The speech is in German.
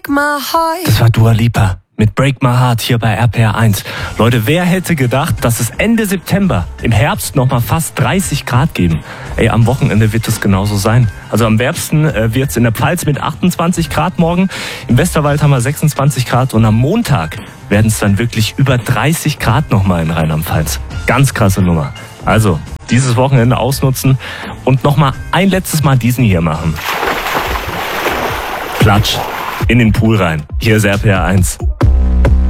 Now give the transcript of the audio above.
Das war Dua Lipa mit Break My Heart hier bei RPR 1. Leute, wer hätte gedacht, dass es Ende September im Herbst noch mal fast 30 Grad geben? Ey, am Wochenende wird es genauso sein. Also am wärmsten wird es in der Pfalz mit 28 Grad morgen. Im Westerwald haben wir 26 Grad und am Montag werden es dann wirklich über 30 Grad nochmal in Rheinland-Pfalz. Ganz krasse Nummer. Also, dieses Wochenende ausnutzen und nochmal ein letztes Mal diesen hier machen. Platsch in den Pool rein. Hier ist RPR 1.